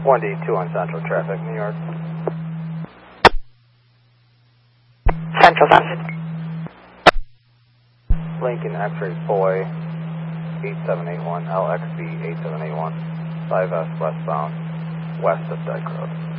1D2 on Central traffic, New York. Central traffic. Lincoln X-ray Boy 8781, LXB 8781, 5S westbound, west of Dyke Road.